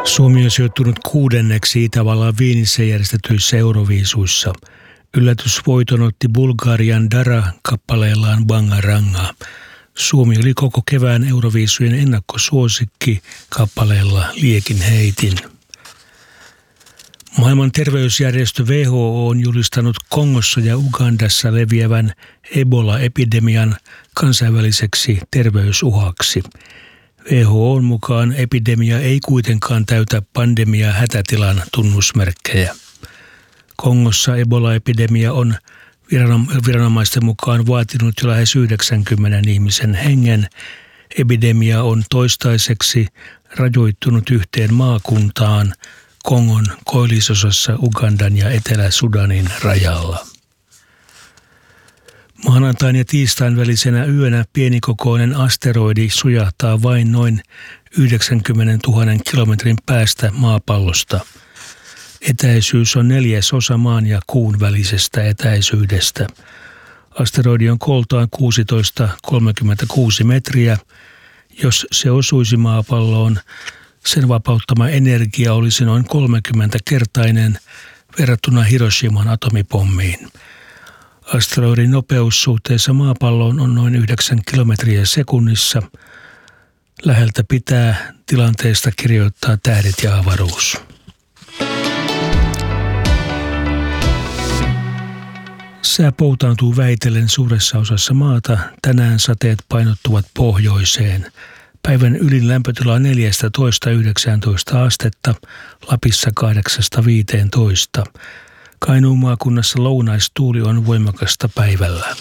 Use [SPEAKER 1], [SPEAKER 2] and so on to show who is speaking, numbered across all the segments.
[SPEAKER 1] Suomi on sijoittunut 6. Itävallan Viinissä järjestetyissä Euroviisuissa. Yllätysvoiton otti Bulgarian Dara kappaleellaan Bangaranga. Suomi oli koko kevään Euroviisujen ennakkosuosikki kappaleella Liekin heitin. Maailman terveysjärjestö WHO on julistanut Kongossa ja Ugandassa leviävän Ebola-epidemian kansainväliseksi terveysuhaksi. WHO:n mukaan epidemia ei kuitenkaan täytä pandemia-hätätilan tunnusmerkkejä. Kongossa Ebola-epidemia on viranomaisten mukaan vaatinut jo lähes 90 ihmisen hengen. Epidemia on toistaiseksi rajoittunut yhteen maakuntaan Kongon koillisosassa Ugandan ja Etelä-Sudanin rajalla. Maanantain ja tiistain välisenä yönä pienikokoinen asteroidi sujahtaa vain noin 90 000 kilometrin päästä maapallosta. Etäisyys on 1/4 maan ja kuun välisestä etäisyydestä. Asteroidi on kooltaan 16,36 metriä. Jos se osuisi maapalloon, sen vapauttama energia olisi noin 30-kertainen verrattuna Hiroshiman atomipommiin. Asteroidin nopeus suhteessa maapalloon on noin 9 kilometriä sekunnissa. Läheltä pitää tilanteesta kirjoittaa Tähdet ja avaruus. Sää poutaantuu väitellen suuressa osassa maata. Tänään sateet painottuvat pohjoiseen. Päivän ylin lämpötila on 14–19 astetta, Lapissa 8–15. Kainuun maakunnassa lounaistuuli on voimakasta päivällä.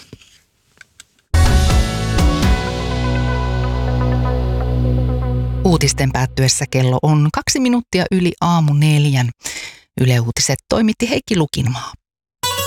[SPEAKER 2] Uutisten päättyessä kello on 2 minuuttia yli 4:00. Yle Uutiset toimitti Heikki Lukinmaa.